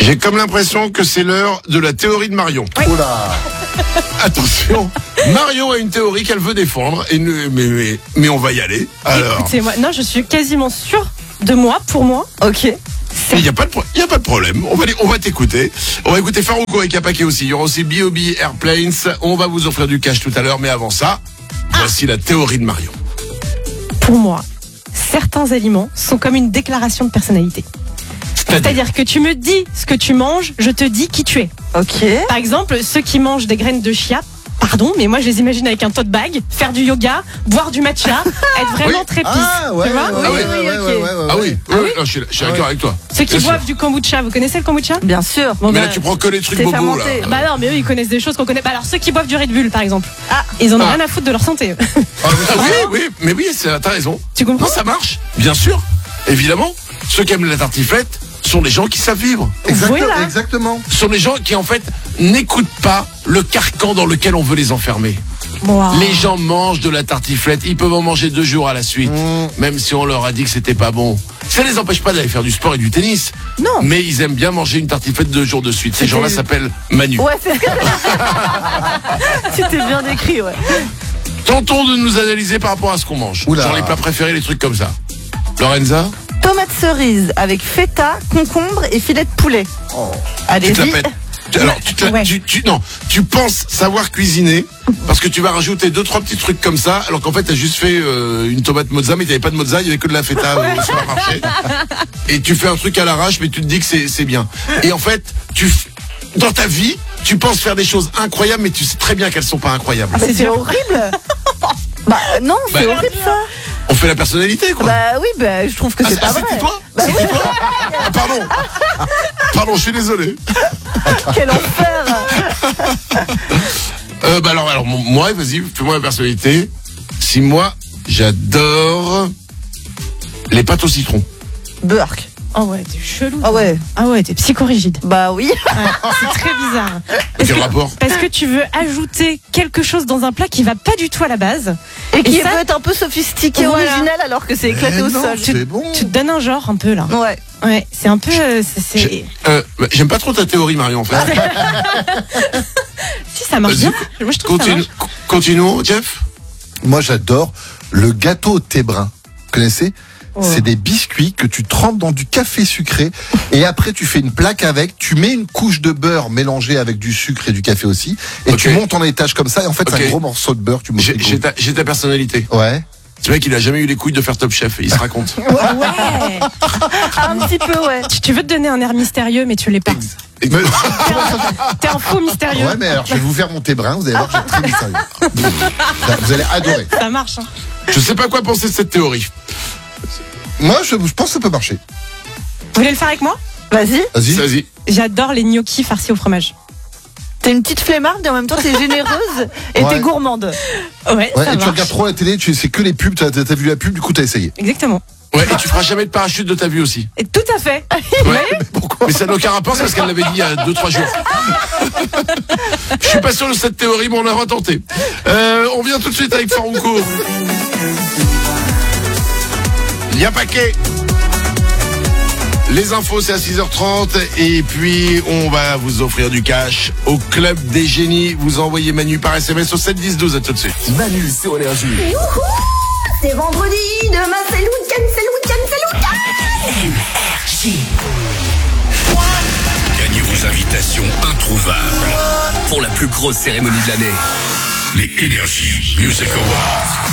J'ai comme l'impression que c'est l'heure de la théorie de Marion. Oui. Oula. Attention, Marion a une théorie qu'elle veut défendre, mais on va y aller. Alors, Écoutez-moi, non, je suis quasiment sûre de moi, pour moi. Ok. il n'y a pas de problème. On va t'écouter. On va écouter Farouko et Kapake aussi. Il y aura aussi B.O.B. Airplanes. On va vous offrir du cash tout à l'heure, mais avant ça, voici la théorie de Marion. Pour moi, certains aliments sont comme une déclaration de personnalité. C'est-à-dire que tu me dis ce que tu manges, je te dis qui tu es. Ok. Par exemple, ceux qui mangent des graines de chia, pardon, mais moi je les imagine avec un tote bag, faire du yoga, boire du matcha, être vraiment très pisse. Ah ouais, tu vois Ah oui, non, je suis d'accord avec toi. Ceux qui Bien boivent sûr. du kombucha, vous connaissez le kombucha? Bien sûr. Bon, Mais bah, là, tu prends que les trucs c'est bobos, là. fermenté. bah non, mais eux ils connaissent des choses qu'on connaît pas. Alors ceux qui boivent du Red Bull, par exemple, Ah. ils en ont rien à foutre de leur santé. Mais oui, t'as raison. Tu comprends? Non, ça marche, bien sûr. Évidemment, ceux qui aiment la tartiflette sont les gens qui savent vivre. Voilà. Exactement. Ce sont les gens qui, en fait, n'écoutent pas le carcan dans lequel on veut les enfermer. Wow. Les gens mangent de la tartiflette, ils peuvent en manger 2 jours à la suite, même si on leur a dit que c'était pas bon. Ça les empêche pas d'aller faire du sport et du tennis. Non. Mais ils aiment bien manger une tartiflette 2 jours de suite. Ces gens-là s'appellent Manu. Ouais, c'est ce que tu t'es bien décrit, ouais. Tentons de nous analyser par rapport à ce qu'on mange. Oula. Genre les plats préférés, les trucs comme ça. Lorenza, Tomate cerise avec feta, concombre et filet de poulet. tu te la Allez-y. pètes. Alors, Ouais. tu penses savoir cuisiner parce que tu vas rajouter 2-3 petits trucs comme ça, alors qu'en fait t'as juste fait une tomate mozza, mais t'avais pas de mozza, il y avait que de la feta au supermarché. Et tu fais un truc à l'arrache, mais tu te dis que c'est bien. Et en fait, dans ta vie, tu penses faire des choses incroyables, mais tu sais très bien qu'elles sont pas incroyables. Mais c'est horrible. Bah non, c'est Bah, horrible ça. On fait la personnalité, quoi. Bah oui, bah je trouve que c'est pas vrai. C'était toi Bah C'était toi Ah, pardon. Pardon, je suis désolé. Quel enfer. Alors moi, vas-y, fais-moi la personnalité. Si moi, j'adore les pâtes au citron. Burk. Oh ouais, t'es chelou. Ah ouais. Ah ouais, t'es psychorigide. Bah oui. C'est très bizarre. Quel rapport? Parce que tu veux ajouter quelque chose dans un plat qui va pas du tout à la base. Et qui ça- peut être un peu sophistiqué, Voilà. original, alors que c'est éclaté Eh au non, sol. c'est bon. Tu te donnes un genre un peu là. Ouais. Ouais, c'est un peu. C'est- J'aime pas trop ta théorie, Marion, en fait. Si ça marche Vas-y, bien. Moi je trouve que ça marche. Continuons, Jeff. Moi, j'adore le gâteau au thé brun. Vous connaissez? C'est des biscuits que tu trempes dans du café sucré et après tu fais une plaque avec, tu mets une couche de beurre mélangée avec du sucre et du café aussi et Ok. tu montes en étage comme ça et en fait Ok. c'est un gros morceau de beurre, tu montes J'ai ta personnalité. Ouais. Ce mec, il a jamais eu les couilles de faire Top Chef, et il se raconte. Ouais. Un petit peu, ouais. Tu veux te donner un air mystérieux, mais tu l'es pas. Mais- T'es un faux mystérieux. ouais, mais alors je vais vous faire mon thé brun, vous allez voir, je vais être très mystérieux. Vous allez adorer. Ça marche. Hein. Je sais pas quoi penser de cette théorie. Moi, je pense que ça peut marcher. Vous voulez le faire avec moi? Vas-y. Vas-y. Vas-y. J'adore les gnocchis farcis au fromage. T'es une petite flemmarde et en même temps t'es généreuse et Ouais. t'es gourmande. Ouais, Ouais, ça et tu marche. regardes trop la télé, c'est que les pubs, t'as vu la pub, du coup t'as essayé. Exactement. Ouais, et tu feras jamais de parachute de ta vie aussi. Et tout à fait. Ouais. Pourquoi? Mais ça n'a aucun rapport, c'est parce qu'elle l'avait dit il y a 2-3 jours. Je suis pas sûr de cette théorie, mais on a retenté. On vient tout de suite avec Farouko. Il y a paquet. Les infos, c'est à 6h30. Et puis, on va vous offrir du cash au Club des Génies. Vous envoyez Manu par SMS au 71012. À tout de suite. Manu sur Énergie. C'est vendredi, demain c'est le week-end, c'est le week-end, c'est le week-end. Gagnez vos invitations introuvables pour la plus grosse cérémonie de l'année. Les Énergie Music Awards.